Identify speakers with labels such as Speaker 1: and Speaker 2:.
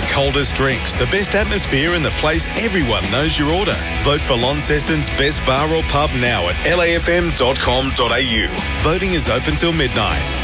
Speaker 1: coldest drinks, the best atmosphere and the place everyone knows your order. Vote for Launceston's best bar or pub now at lafm.com.au. Voting is open till midnight.